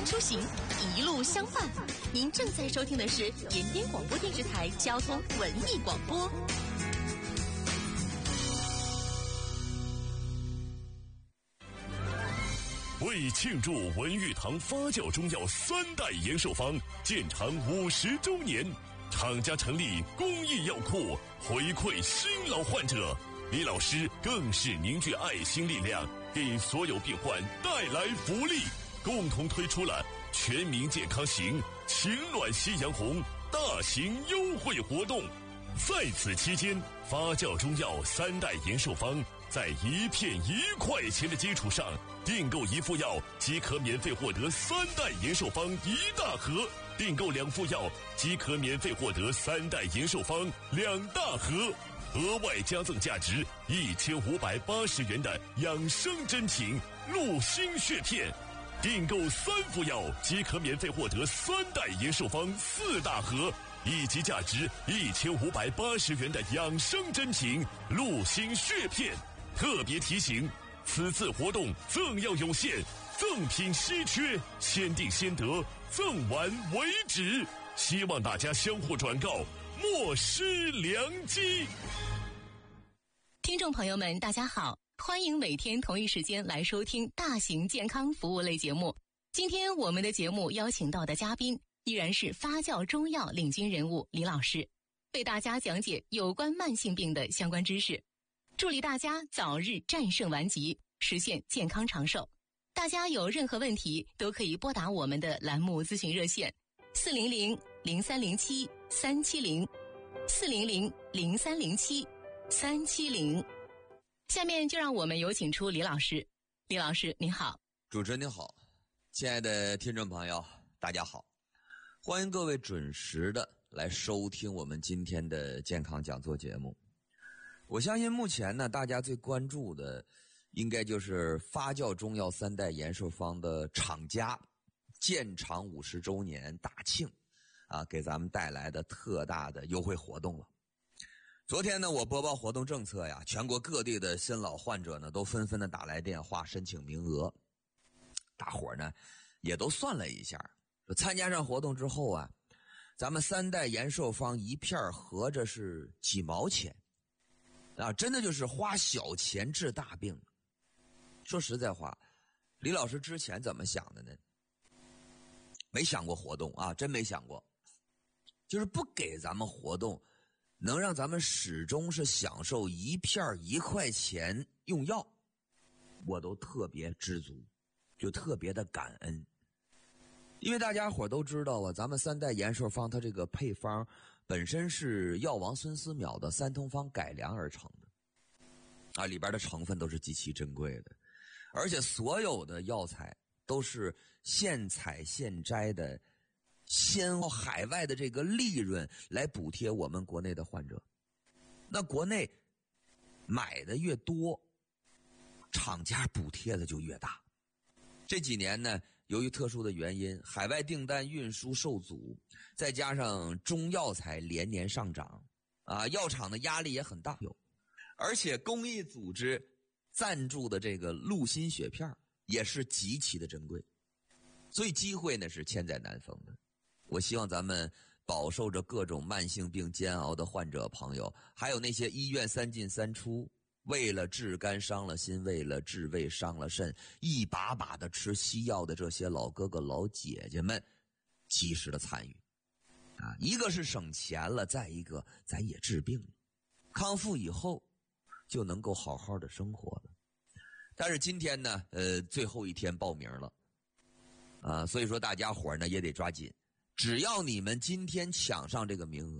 安出行，一路相伴。您正在收听的是延边广播电视台交通文艺广播。 为庆祝文玉堂发酵中药3代延寿方建厂50周年，厂家成立公益药库，回馈新老患者。李老师更是凝聚爱心力量，给所有病患带来福利，共同推出了全民健康行、情暖夕阳红大型优惠活动。在此期间，发酵中药3代延寿方在1片1块钱的基础上，订购1副药即可免费获得3代延寿方1大盒，订购2副药即可免费获得3代延寿方2大盒，额外加赠价值1580元的养生珍品鹿心血片，订购3副药即可免费获得3代延寿方4大盒，以及价值1580元的养生珍品鹿心血片。特别提醒，此次活动赠药有限，赠品稀缺，先订先得，赠完为止。希望大家相互转告，莫失良机。 听众朋友们，大家好，欢迎每天同一时间来收听大型健康服务类节目。今天我们的节目邀请到的嘉宾依然是发酵中药领军人物李老师，为大家讲解有关慢性病的相关知识，助力大家早日战胜顽疾，实现健康长寿。大家有任何问题都可以拨打我们的栏目咨询热线400-0307-370 400-0307-370。下面就让我们有请出李老师。李老师您好。 主持人您好，亲爱的听众朋友大家好，欢迎各位准时的来收听我们今天的健康讲座节目。我相信目前呢，大家最关注的应该就是发酵中药3代延寿方的厂家建厂50周年大庆啊，给咱们带来的特大的优惠活动了。昨天呢，我播报活动政策呀，全国各地的新老患者呢都纷纷的打来电话申请名额。大伙呢也都算了一下，说参加上活动之后啊，咱们3代延寿方一片合着是几毛钱啊，真的就是花小钱治大病。说实在话，李老师之前怎么想的呢？没想过活动啊，真没想过。就是不给咱们活动，能让咱们始终是享受一片1块钱用药，我都特别知足，就特别的感恩。因为大家伙都知道啊，咱们3代延寿方它这个配方本身是药王孙思邈的3通方改良而成的啊，里边的成分都是极其珍贵的，而且所有的药材都是现采现摘的，先靠海外的这个利润来补贴我们国内的患者。那国内买的越多，厂家补贴的就越大。这几年呢，由于特殊的原因，海外订单运输受阻，再加上中药材连年上涨啊，药厂的压力也很大。而且公益组织赞助的这个鹿心血片也是极其的珍贵，所以机会呢是千载难逢的。我希望咱们饱受着各种慢性病煎熬的患者朋友，还有那些医院3进3出，为了治肝伤了心，为了治胃伤了肾，一把把的吃西药的这些老哥哥老姐姐们，及时的参与啊！一个是省钱了，再一个咱也治病了，康复以后就能够好好的生活了。但是今天呢，最后一天报名了啊，所以说大家伙呢也得抓紧，只要你们今天抢上这个名额，